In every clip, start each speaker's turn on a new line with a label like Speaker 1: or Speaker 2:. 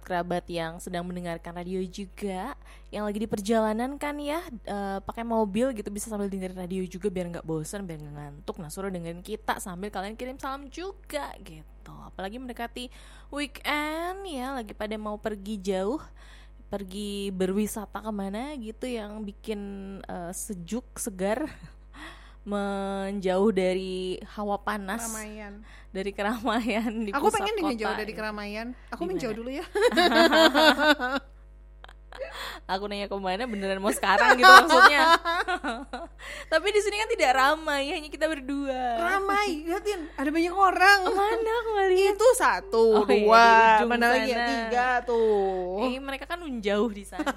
Speaker 1: kerabat yang sedang mendengarkan radio juga, yang lagi di perjalanan kan ya, pakai mobil gitu bisa sambil dengerin radio juga biar nggak bosan, biar nggak ngantuk. Nah suruh dengerin kita sambil kalian kirim salam juga gitu. Apalagi mendekati weekend ya, lagi pada mau pergi jauh, pergi berwisata kemana gitu yang bikin sejuk, segar, menjauh dari hawa panas,
Speaker 2: keramaian.
Speaker 1: dari keramaian di
Speaker 2: Aku
Speaker 1: pusat
Speaker 2: pengen
Speaker 1: kota.
Speaker 2: menjauh dari keramaian. Aku
Speaker 1: Gimana?
Speaker 2: menjauh dulu ya.
Speaker 1: Aku nanya kemana, beneran mau sekarang gitu maksudnya. Tapi di sini kan tidak ramai, hanya kita berdua.
Speaker 2: Ramai, liatin, ada banyak orang.
Speaker 1: Mana aku nggak lihat.
Speaker 2: Itu 1,
Speaker 1: Oh,
Speaker 2: 2,
Speaker 1: iya, di ujung
Speaker 2: mana lagi ya,
Speaker 1: sana.
Speaker 2: 3 tuh.
Speaker 1: Mereka kan menjauh di sana.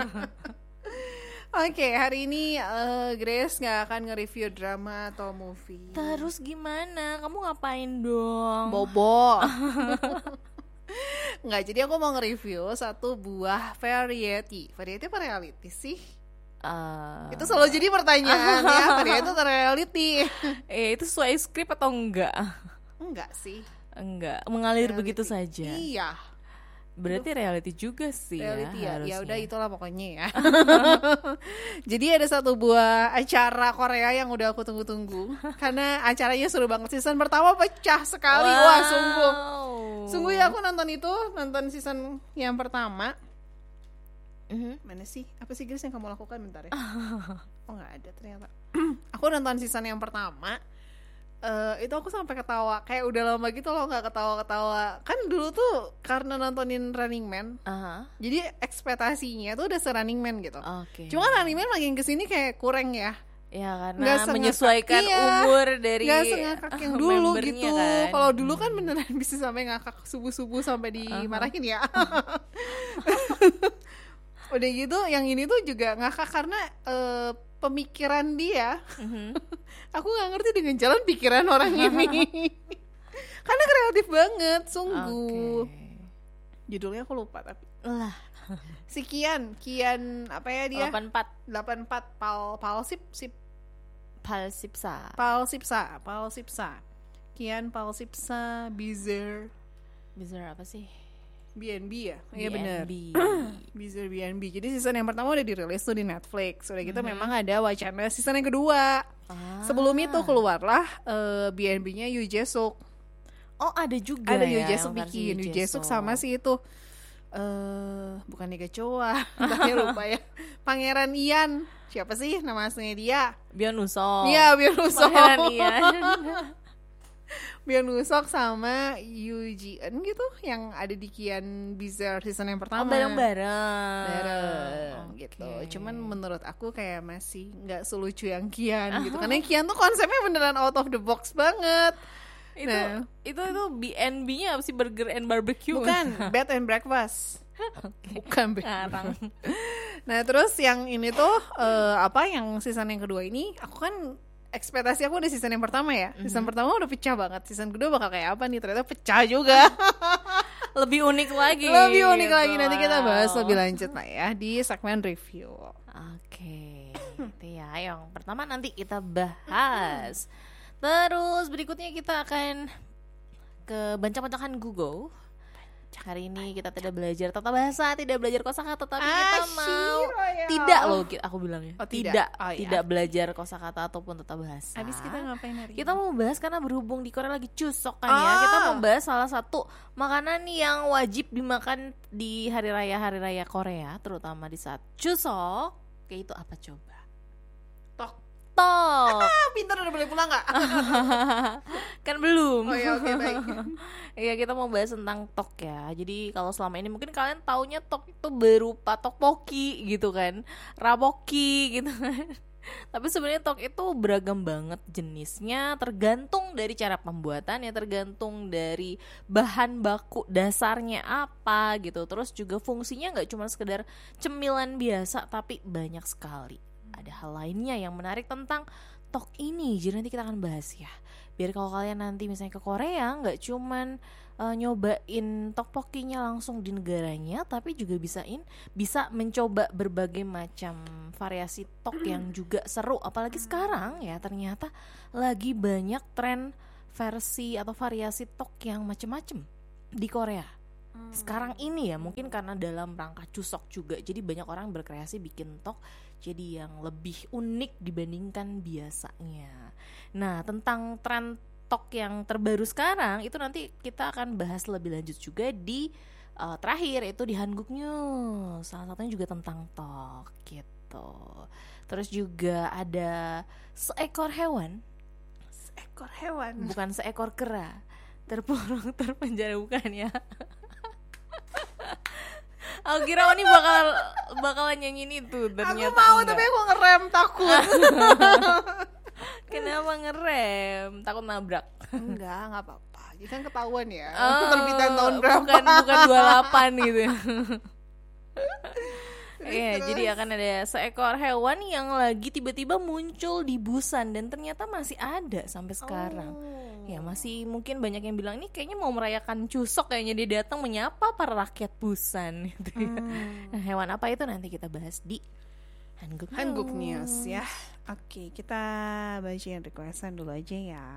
Speaker 2: Oke, hari ini Grace nggak akan nge-review drama atau movie.
Speaker 1: Terus gimana? Kamu ngapain dong?
Speaker 2: Bobo. Nggak, jadi aku mau nge-review satu buah variety. Variety apa reality sih? Itu selalu jadi pertanyaan ya, variety atau reality?
Speaker 1: Itu sesuai skrip atau enggak?
Speaker 2: Enggak sih.
Speaker 1: Enggak, mengalir
Speaker 2: Reality.
Speaker 1: begitu saja.
Speaker 2: Iya,
Speaker 1: Berarti reality juga sih
Speaker 2: reality ya. Ya
Speaker 1: harusnya.
Speaker 2: udah itulah pokoknya ya. Jadi ada satu buah acara Korea yang udah aku tunggu-tunggu. Karena acaranya seru banget. Season pertama pecah sekali.
Speaker 1: Wow.
Speaker 2: Wah, sungguh ya aku nonton season yang pertama. Mana sih? Apa sih Grace yang kamu lakukan bentar ya? Oh nggak ada ternyata. Aku nonton season yang pertama. Itu aku sampai ketawa. Kayak udah lama gitu loh nggak ketawa-ketawa. Kan dulu tuh karena nontonin Running Man, jadi ekspektasinya tuh udah se-Running Man gitu.
Speaker 1: Oke.
Speaker 2: Cuma Running Man makin kesini kayak kurang ya.
Speaker 1: Ya karena
Speaker 2: Nggak sengakak,
Speaker 1: menyesuaikan
Speaker 2: iya,
Speaker 1: umur dari
Speaker 2: nggak sengakak yang dulu
Speaker 1: membernya
Speaker 2: gitu.
Speaker 1: kan.
Speaker 2: Kalau dulu kan beneran bisa sampai ngakak subuh-subuh sampai dimarahin ya. Udah gitu yang ini tuh juga ngakak karena pemikiran dia. Aku nggak ngerti dengan jalan pikiran orang ini. Karena kreatif banget, sungguh.
Speaker 1: Oke.
Speaker 2: Judulnya aku lupa tapi.
Speaker 1: Lah,
Speaker 2: Si Kian apa ya dia?
Speaker 1: 84
Speaker 2: 84 Palsipsa. Kian Palsipsa Bizer
Speaker 1: apa sih?
Speaker 2: BNB ya? Iya benar.
Speaker 1: BNB.
Speaker 2: Bizer BNB. Jadi season yang pertama udah dirilis tuh di Netflix. Udah gitu memang ada wacana season yang kedua. Sebelum itu keluarlah BNB-nya Yoo Jae-suk.
Speaker 1: Oh ada juga
Speaker 2: Ada
Speaker 1: ya
Speaker 2: Yoo Jae-suk
Speaker 1: yang versi
Speaker 2: bikin. Yoo Jae-suk sama si itu bukan Niga Choa, tapi lupa ya. Pangeran Ian. Siapa sih nama aslinya dia?
Speaker 1: Byeon Usok.
Speaker 2: Iya, Byeon Usok.
Speaker 1: Pangeran Ian.
Speaker 2: Byeon Usok sama Yoo Ji-eun gitu yang ada di Kian Bizarre season yang pertama.
Speaker 1: Oh bareng-bareng. Oke.
Speaker 2: Gitu. Cuman menurut aku kayak masih nggak selucu yang Kian gitu. Karena Kian tuh konsepnya beneran out of the box banget.
Speaker 1: Itu BNB-nya apa sih, Burger and Barbecue?
Speaker 2: Bukan, Bed and Breakfast. Bukan
Speaker 1: Sekarang.
Speaker 2: Nah terus yang ini tuh yang season yang kedua ini aku kan ekspektasi aku udah season yang pertama ya. Season pertama udah pecah banget. Season kedua bakal kayak apa nih? Ternyata pecah juga.
Speaker 1: Lebih unik lagi.
Speaker 2: Nanti kita bahas lebih lanjut lah ya di segmen review.
Speaker 1: Oke. Itu ya yang pertama nanti kita bahas. Terus berikutnya kita akan ke bancak-bancakan Google. Hari ini kita tidak belajar tata bahasa, tidak belajar kosakata, tapi kita mau tidak loh, aku bilangnya. Tidak belajar kosakata ataupun tata bahasa.
Speaker 2: Habis kita ngapain hari
Speaker 1: Kita mau bahas karena berhubung di Korea lagi Chuseok kan ya. Kita mau bahas salah satu makanan yang wajib dimakan di hari raya Korea, terutama di saat Chuseok. Kayak itu apa coba? Tok.
Speaker 2: Pintar, udah boleh pulang nggak?
Speaker 1: Kan belum.
Speaker 2: Oh ya, oke, baik.
Speaker 1: Iya, kita mau bahas tentang tok ya. Jadi kalau selama ini mungkin kalian taunya tok itu berupa tteokbokki gitu kan, raboki gitu kan. Tapi sebenarnya tok itu beragam banget jenisnya, tergantung dari cara pembuatannya, tergantung dari bahan baku dasarnya apa gitu. Terus juga fungsinya nggak cuma sekedar cemilan biasa, tapi banyak sekali. Ada hal lainnya yang menarik tentang tok ini. Jadi nanti kita akan bahas ya. Biar kalau kalian nanti misalnya ke Korea nggak cuman nyobain tteokbokkinya langsung di negaranya, tapi juga bisa mencoba berbagai macam variasi tok yang juga seru. Apalagi sekarang ya ternyata lagi banyak tren versi atau variasi tok yang macem-macem di Korea. sekarang ini ya, mungkin karena dalam rangka cusok juga, jadi banyak orang berkreasi bikin tok jadi yang lebih unik dibandingkan biasanya. Nah, tentang tren tok yang terbaru sekarang itu nanti kita akan bahas lebih lanjut juga di terakhir, itu di Hanguk News. Salah satunya juga tentang tok gitu. Terus juga ada seekor hewan, bukan seekor kera terpuruk terpenjara, bukan ya. Aku kira ini bakalan nyanyiin itu, ternyata
Speaker 2: aku mau
Speaker 1: enggak.
Speaker 2: tapi aku ngerem takut.
Speaker 1: Kenapa ngerem? Takut nabrak?
Speaker 2: Enggak apa-apa. Jadi kan ketahuan ya. Terbitan tahun berapa?
Speaker 1: Bukan 28 gitu. Iya, jadi akan ada seekor hewan yang lagi tiba-tiba muncul di Busan dan ternyata masih ada sampai sekarang. Ya, masih mungkin banyak yang bilang ini kayaknya mau merayakan Chuseok, kayaknya dia datang menyapa para rakyat Busan gitu ya. Nah, hewan apa itu nanti kita bahas di
Speaker 2: Hanguk News ya. Oke, kita bacain requestan dulu aja ya.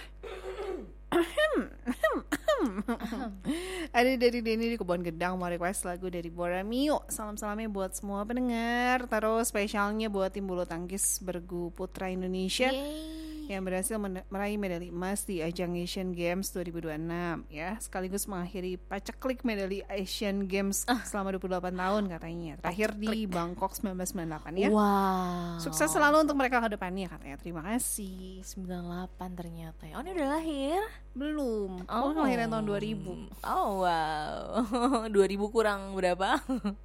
Speaker 2: Ada dari Denny di Kebon Gedang mau request lagu dari Boramio. Salam-salamnya buat semua pendengar. Terus spesialnya buat tim bulu tangkis bergu putra Indonesia yang berhasil meraih medali emas di ajang Asian Games 2026 ya, sekaligus mengakhiri paceklik medali Asian Games selama 28 tahun katanya. Terakhir di Bangkok 1998 ya.
Speaker 1: Wow.
Speaker 2: Sukses selalu untuk mereka ke depannya katanya. Terima kasih.
Speaker 1: 98 ternyata ya. Oh, ini udah lahir?
Speaker 2: Belum. Aku kelahiran tahun 2000.
Speaker 1: Oh wow. 2000 kurang berapa?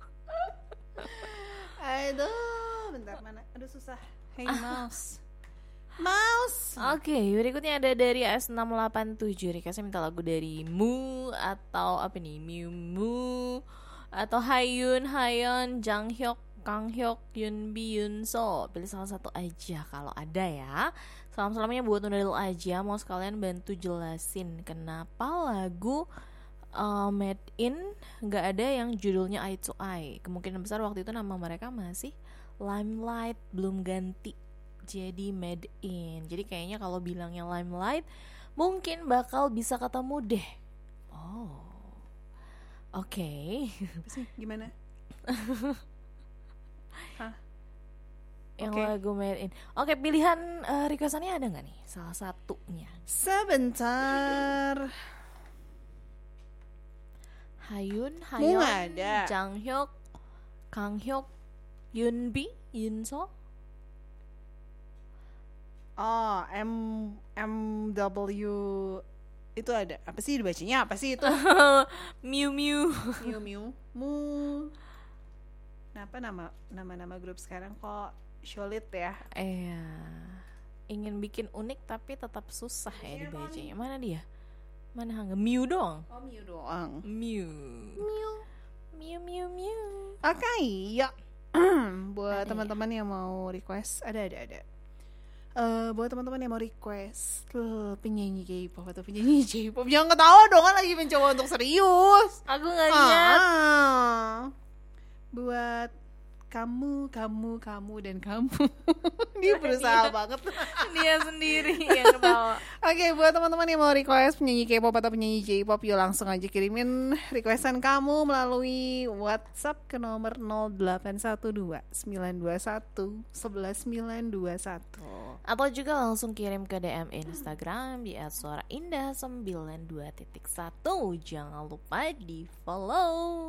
Speaker 2: Aduh, bentar mana? Aduh susah. Hey mouse.
Speaker 1: Oke, berikutnya ada dari S687. Requestnya minta lagu dari Mu atau apa nih? Mu atau Hayeon, Janghyuk, Kanghyuk, Yunbi, Yunso. Pilih salah satu aja kalau ada ya. Salam-salamnya buat Nuril aja. Mau sekalian bantu jelasin kenapa lagu Made In gak ada yang judulnya Eye to Eye. Kemungkinan besar waktu itu nama mereka masih Limelight, belum ganti jadi Made In. Jadi kayaknya kalau bilangnya Limelight mungkin bakal bisa ketemu deh. Oh, oke.
Speaker 2: Gimana? Hah?
Speaker 1: Yang lagu Made In. Oke, pilihan requestannya ada nggak nih? Salah satunya.
Speaker 2: Sebentar.
Speaker 1: Hayeon,
Speaker 2: ada.
Speaker 1: Janghyuk, Kanghyuk, Yunbi, Yunso.
Speaker 2: Oh, MW itu ada. Apa sih dibacanya? Apa sih itu?
Speaker 1: Miu Miu.
Speaker 2: Mu. Kenapa nama grup sekarang kok sulit ya?
Speaker 1: Iya. Ingin bikin unik tapi tetap susah ya dibacanya. Mana dia? Mana Hangga? Miu doang.
Speaker 2: Oh, Miu doang.
Speaker 1: Miu.
Speaker 2: Oke, ya. Buat teman-teman yang mau request, ada. Buat teman-teman yang mau request penyanyi K-pop atau penyanyi J-pop, jangan ketawa dong, kan lagi mencoba untuk serius.
Speaker 1: Aku nggak lihat.
Speaker 2: Buat kamu dan kamu. Dia berusaha banget.
Speaker 1: Dia sendiri yang ketawa.
Speaker 2: Oke, buat teman-teman yang mau request penyanyi K-pop atau penyanyi J-pop, yuk langsung aja kirimin requestan kamu melalui WhatsApp ke nomor 0812 921 11921.
Speaker 1: Atau juga langsung kirim ke DM Instagram di @suaraindah92.1. Jangan lupa di follow.